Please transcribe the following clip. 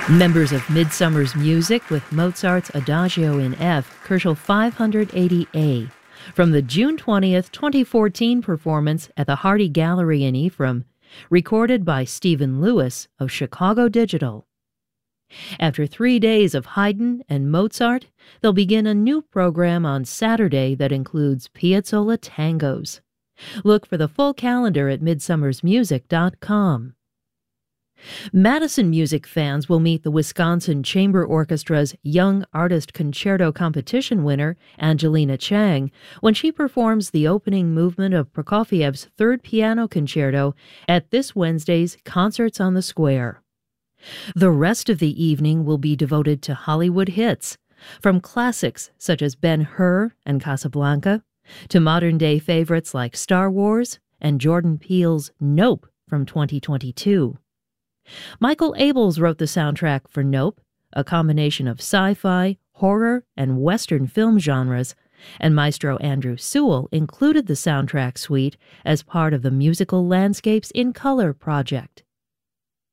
Members of Midsummer's Music with Mozart's Adagio in F, Koelschel 580A, from the June 20th, 2014 performance at the Hardy Gallery in Ephraim, recorded by Stephen Lewis of Chicago Digital. After 3 days of Haydn and Mozart, they'll begin a new program on Saturday that includes Piazzolla tangos. Look for the full calendar at midsummersmusic.com. Madison music fans will meet the Wisconsin Chamber Orchestra's Young Artist Concerto competition winner, Angelina Chang, when she performs the opening movement of Prokofiev's Third Piano Concerto at this Wednesday's Concerts on the Square. The rest of the evening will be devoted to Hollywood hits, from classics such as Ben-Hur and Casablanca, to modern-day favorites like Star Wars and Jordan Peele's Nope from 2022. Michael Abels wrote the soundtrack for Nope, a combination of sci-fi, horror, and Western film genres, and maestro Andrew Sewell included the soundtrack suite as part of the Musical Landscapes in Color project.